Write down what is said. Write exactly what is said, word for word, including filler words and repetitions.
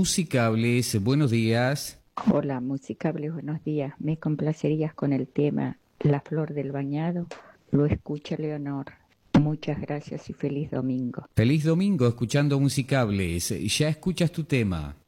Musicables, buenos días. Hola, Musicables, buenos días. Me complacerías con el tema La Flor del Bañado. Lo escucha Leonor. Muchas gracias y feliz domingo. Feliz domingo escuchando Musicables. Ya escuchas tu tema.